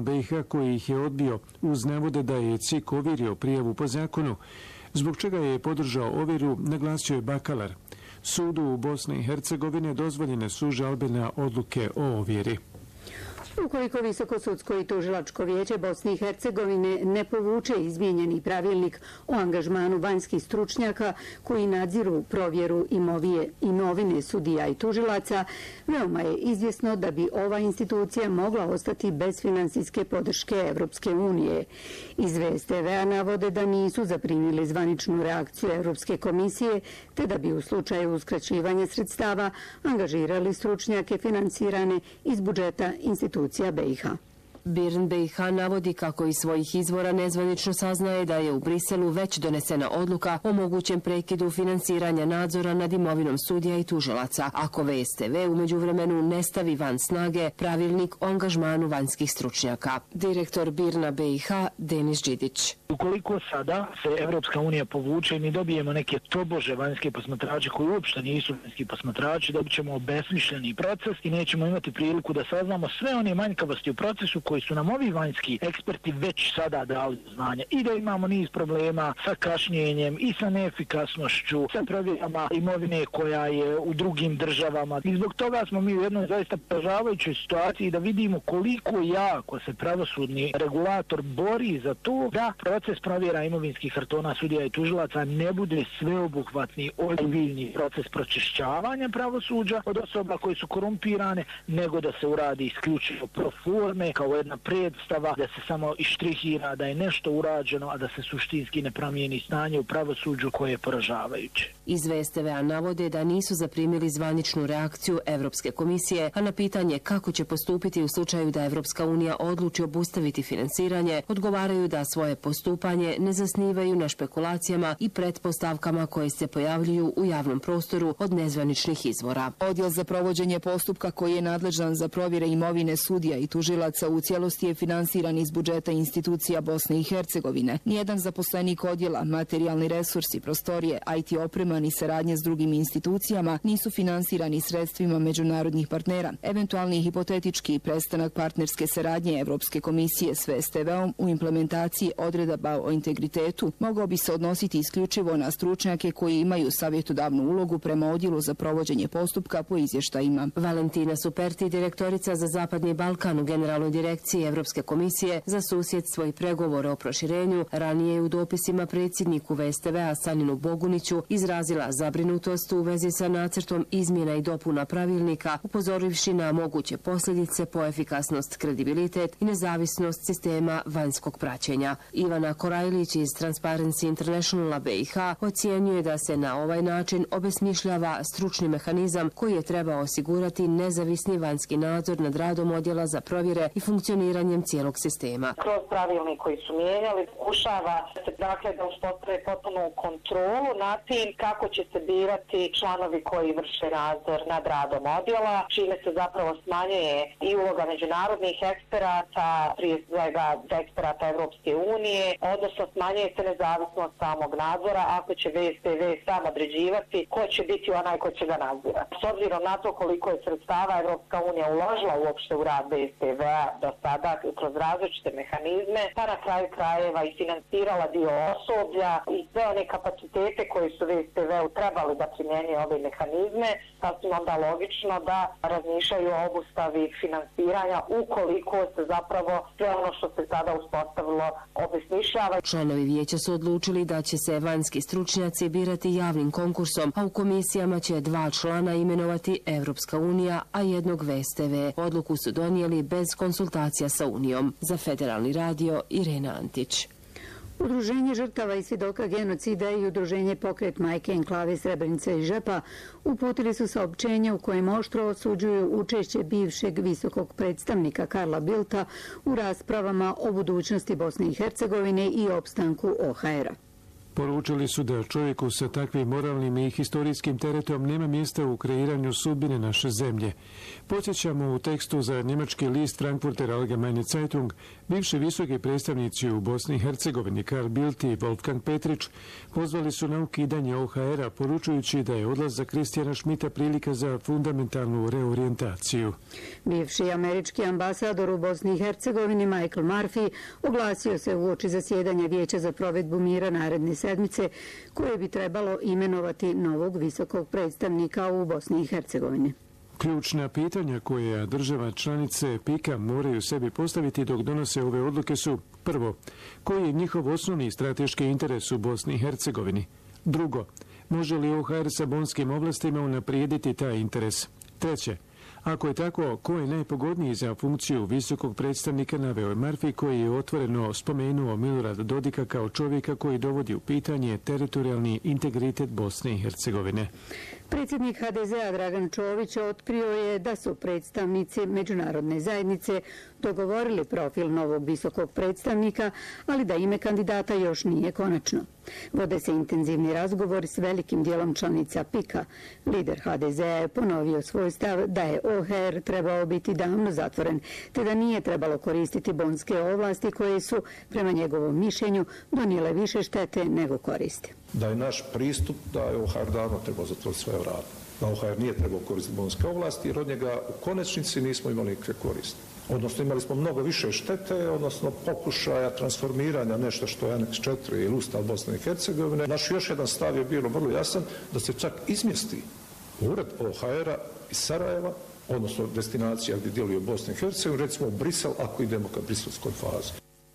BiH koji ih je odbio uz navode da je CIK ovjerio prijavu po zakonu, zbog čega je podržao ovjeru, naglasio je Bakalar. Sudu u Bosni i Hercegovine dozvoljene su žalbe na odluke o ovjeri. Ukoliko Visokosudsko i tužilačko vijeće Bosne i Hercegovine ne povuče izmijenjeni pravilnik o angažmanu vanjskih stručnjaka koji nadziru provjeru imovine sudija i tužilaca, veoma je izvjesno da bi ova institucija mogla ostati bez finansijske podrške Evropske unije. Iz VSTV-a navode da nisu zaprimili zvaničnu reakciju Evropske komisije, te da bi u slučaju uskraćivanja sredstava angažirali stručnjake finansirane iz budžeta institucija BiH. BIRN BiH navodi kako iz svojih izvora nezvanično saznaje da je u Briselu već donesena odluka o mogućem prekidu finansiranja nadzora nad imovinom sudija i tužilaca, ako VSTV u međuvremenu ne stavi van snage pravilnik o angažmanu vanjskih stručnjaka. Direktor BIRN-a BiH Denis Đidić. Ukoliko sada se Evropska unija povuče i mi dobijemo neke tobože vanjske posmatrače koji uopšte nisu vanjski posmatrači, dobit ćemo obesmišljeni proces i nećemo imati priliku da saznamo sve one manjkavosti u procesu koji su nam ovi vanjski eksperti već sada dali znanja i da imamo niz problema sa kašnjenjem i sa neefikasnošću, sa provjerama imovine koja je u drugim državama. I zbog toga smo mi u jednoj zaista poražavajućoj situaciji da vidimo koliko jako se pravosudni regulator bori za to da proces provjera imovinskih kartona sudija i tužilaca ne bude sveobuhvatni ozbiljni proces pročišćavanja pravosuđa od osoba koje su korumpirane, nego da se uradi isključivo pro forme kao jedna predstava, da se samo ištrihira da je nešto urađeno, a da se suštinski ne promijeni stanje u pravosuđu koje je poražavajuće. Iz VSTV-a navode da nisu zaprimili zvaničnu reakciju Evropske komisije, a na pitanje kako će postupiti u slučaju da Evropska unija odluči obustaviti finansiranje, odgovaraju da svoje postupanje ne zasnivaju na špekulacijama i pretpostavkama koje se pojavljuju u javnom prostoru od nezvaničnih izvora. Odjel za provođenje postupka koji je nadležan za provjere imovine sudija i tužilaca u cijelosti je finansiran iz budžeta institucija Bosne i Hercegovine. Nijedan zaposlenik odjela, materijalni resursi, prostorije, IT oprema ni saradnje s drugim institucijama nisu finansirani sredstvima međunarodnih partnera. Eventualni hipotetički prestanak partnerske saradnje Evropske komisije s VSTV-om u implementaciji odredaba o integritetu mogao bi se odnositi isključivo na stručnjake koji imaju savjetodavnu ulogu prema odjelu za provođenje postupka po izvještajima. Valentina Superti, direktorica za Zapadni Balkan u Generalnoj direkciji Evropske komisije za susjedstvo i pregovore o proširenju, ranije je u dopisima predsjedniku VSTV-a Saninu Boguniću izrazila zabrinutost u vezi sa nacrtom izmjena i dopuna pravilnika, upozorivši na moguće posljedice po efikasnost, kredibilitet i nezavisnost sistema vanjskog praćenja. Ivana Korajlić iz Transparency Internationala BiH ocjenjuje da se na ovaj način obesmišljava stručni mehanizam koji je trebao osigurati nezavisni vanjski nadzor nad radom odjela za provjere i funkcioniranjem cijelog sistema. Kroz pravilnik koji su mijenjali pokušava se da uspostavi potpunu kontrolu nad tim kako će se birati članovi koji vrše nadzor nad radom odjela, čime se zapravo smanjuje i uloga međunarodnih eksperata, prije svega eksperata Evropske unije, odnosno smanjuje se nezavisnost samog nadzora ako će VSTV sam određivati ko će biti onaj ko će ga nadzirati. S obzirom na to koliko je sredstava Evropska unija uložila uopšte u rad VSTV-a do sada kroz različite mehanizme, pa na kraju krajeva i finansirala dio osoblja i sve one kapacitete koji su VSTV-u trebali da primjenjuje ove mehanizme, sasvim onda logično da razmišljaju o obustavi finansiranja ukoliko se zapravo sve ono što se sada uspostavilo obesmišljava. Članovi vijeća su odlučili da će se vanjski stručnjaci birati javnim konkursom, a u komisijama će 2 člana imenovati Evropska unija, a 1 VSTV. Odluku su donijeli bez konsultacija sa Unijom. Za Federalni radio Irena Antić. Udruženje žrtava i svjedoka genocida i Udruženje Pokret Majke Enklave Srebrenice i Žepa uputili su saopćenje u kojem oštro osuđuju učešće bivšeg visokog predstavnika Karla Bildta u raspravama o budućnosti Bosne i Hercegovine i opstanku OHR-a. Poručili su da čovjeku sa takvim moralnim i historijskim teretom nema mjesta u kreiranju sudbine naše zemlje. Podsjećamo u tekstu za njemački list Frankfurter Allgemeine Zeitung, bivši visoki predstavnici u Bosni i Hercegovini Karl Bildt i Wolfgang Petrić pozvali su na ukidanje OHR-a, poručujući da je odlazak Kristijana Schmidta prilika za fundamentalnu reorijentaciju. Bivši američki ambasador u Bosni i Hercegovini Michael Murphy oglasio se uoči zasjedanja Vijeća za provedbu mira naredne sedmice, koje bi trebalo imenovati novog visokog predstavnika u Bosni i Hercegovini. Ključna pitanja koje država članice PIK-a moraju sebi postaviti dok donose ove odluke su: prvo, koji je njihov osnovni strateški interes u Bosni i Hercegovini? Drugo, može li OHR sa bonskim oblastima unaprijediti taj interes? Treće, ako je tako, ko je najpogodniji za funkciju visokog predstavnika, naveo je Murphy, koji je otvoreno spomenuo Milorada Dodika kao čovjeka koji dovodi u pitanje teritorijalni integritet Bosne i Hercegovine. Predsjednik HDZ-a Dragan Čović otkrio je da su predstavnici međunarodne zajednice dogovorili profil novog visokog predstavnika, ali da ime kandidata još nije konačno. Vode se intenzivni razgovori s velikim dijelom članica PIK-a. Lider HDZ-a je ponovio svoj stav da je OHR trebao biti davno zatvoren, te da nije trebalo koristiti bonske ovlasti koje su, prema njegovom mišljenju, donijele više štete nego koristi. Da je naš pristup da je OHR davno trebao zatvoriti svoje vrata. Da OHR nije trebao koristiti bonske ovlasti jer od njega u konačnici nismo imali nikakve koristi. Odnosno imali smo mnogo više štete, odnosno pokušaja transformiranja nešto što je Aneks 4 ili Ustav Bosne i Hercegovine. Naš još jedan stav je bilo vrlo jasan da se čak izmjesti ured OHR-a iz Sarajeva, odnosno destinacija gdje djeluje Bosna i Hercegovina, recimo Brisel, ako idemo ka briselskoj fazi.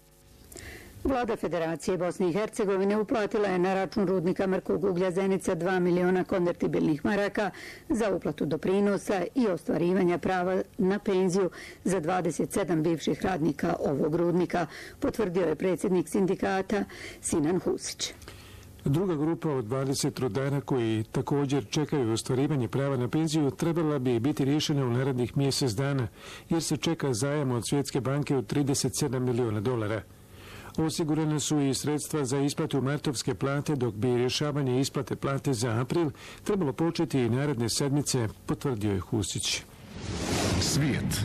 Vlada Federacije Bosne i Hercegovine uplatila je na račun rudnika mrkog uglja Zenica 2 miliona konvertibilnih maraka za uplatu doprinosa i ostvarivanja prava na penziju za 27 bivših radnika ovog rudnika, potvrdio je predsjednik sindikata Sinan Husić. Druga grupa od 20 rudara koji također čekaju ostvarivanje prava na penziju trebala bi biti riješena u narednih mjesec dana, jer se čeka zajam od Svjetske banke od $37 miliona. Osigurane su i sredstva za isplatu martovske plate, dok bi rješavanje isplate plate za april trebalo početi i naredne sedmice, potvrdio je Husić. Svijet.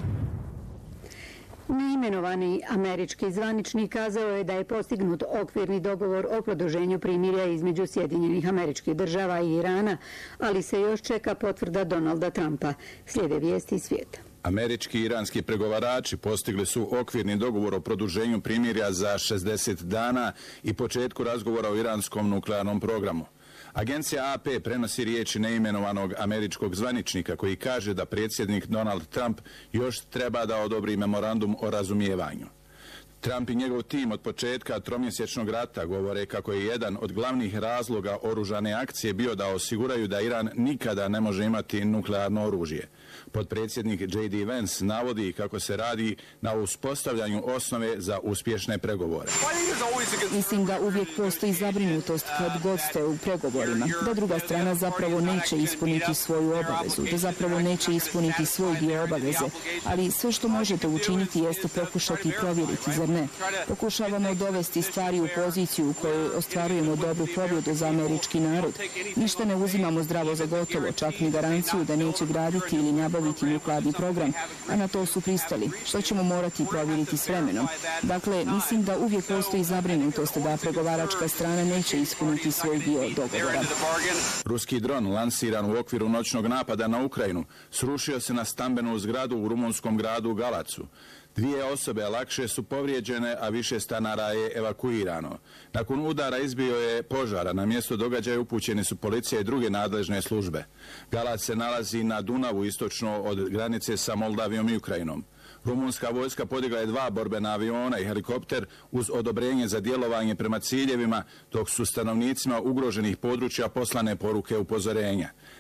Neimenovani američki zvaničnik kazao je da je postignut okvirni dogovor o produženju primirja između Sjedinjenih Američkih Država i Irana, ali se još čeka potvrda Donalda Trumpa. Slijede vijesti iz svijeta. Američki i iranski pregovarači postigli su okvirni dogovor o produženju primirja za 60 dana i početku razgovora o iranskom nuklearnom programu. Agencija AP prenosi riječi neimenovanog američkog zvaničnika koji kaže da predsjednik Donald Trump još treba da odobri memorandum o razumijevanju. Trump i njegov tim od početka tromjesečnog rata govore kako je jedan od glavnih razloga oružane akcije bio da osiguraju da Iran nikada ne može imati nuklearno oružje. Potpredsjednik J.D. Vance navodi kako se radi na uspostavljanju osnove za uspješne pregovore. Mislim da uvijek postoji zabrinutost kad god ste u pregovorima, da druga strana zapravo neće ispuniti svoju obavezu, da zapravo neće ispuniti svoj dio obaveze, ali sve što možete učiniti jeste pokušati provjeriti, zar ne? Pokušavamo dovesti stvari u poziciju u kojoj ostvarujemo dobru pobjedu za američki narod. Ništa ne uzimamo zdravo za gotovo, čak ni garanciju da neće graditi ili nabaviti nuklearni program, a na to su pristali, što ćemo morati provjeriti s vremenom. Dakle, mislim da uvijek postoji zabrinutost da pregovaračka strana neće ispuniti svoj dio dogovora. Ruski dron lansiran u okviru noćnog napada na Ukrajinu srušio se na stambenu zgradu u rumunskom gradu Galacu. 2 osobe lakše su povrijeđene, a više stanara je evakuirano. Nakon udara izbio je požara. Na mjesto događaja upućeni su policija i druge nadležne službe. Galac se nalazi na Dunavu istočno od granice sa Moldavijom i Ukrajinom. Rumunska vojska podigla je 2 borbena aviona i helikopter uz odobrenje za djelovanje prema ciljevima, dok su stanovnicima ugroženih područja poslane poruke upozorenja.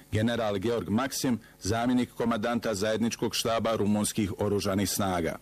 General Georg Maksim, zamjenik komandanta zajedničkog štaba rumunskih oružanih snaga.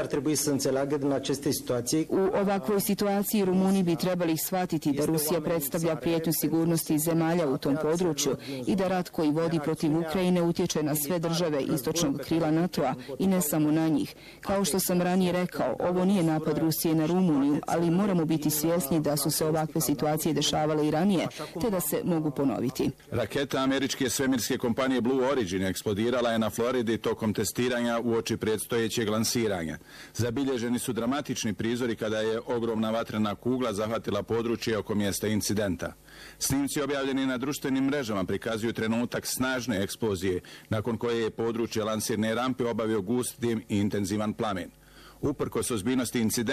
U ovakvoj situaciji Rumuni bi trebali shvatiti da Rusija predstavlja prijetnju sigurnosti zemalja u tom području i da rat koji vodi protiv Ukrajine utječe na sve države istočnog krila NATO-a i ne samo na njih. Kao što sam ranije rekao, ovo nije napad Rusije na Rumuniju, ali moramo biti svjesni da su se ovakve situacije dešavale i ranije, te da se mogu ponoviti. Raketa američke svemirske kompanije Blue Origin eksplodirala je na Floridi tokom testiranja uoči predstojećeg lansiranja. Zabilježeni su dramatični prizori kada je ogromna vatrena kugla zahvatila područje oko mjesta incidenta. Snimci objavljeni na društvenim mrežama prikazuju trenutak snažne eksplozije, nakon koje je područje lansirne rampe obavio gust dim i intenzivan plamen. Uprkos ozbiljnosti incidenta,